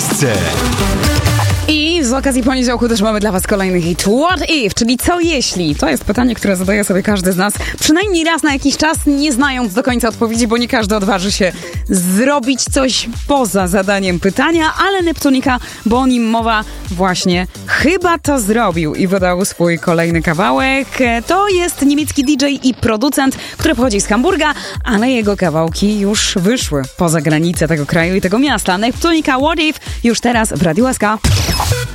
20. I z okazji poniedziałku też mamy dla was kolejny hit What If, czyli co jeśli? To jest pytanie, które zadaje sobie każdy z nas przynajmniej raz na jakiś czas, nie znając do końca odpowiedzi, bo nie każdy odważy się zrobić coś poza zadaniem pytania, ale Neptunika, bo o nim mowa, właśnie chyba to zrobił i wydał swój kolejny kawałek. To jest niemiecki DJ i producent, który pochodzi z Hamburga, ale jego kawałki już wyszły poza granice tego kraju i tego miasta. Neptunika What If już teraz w Radiu SK.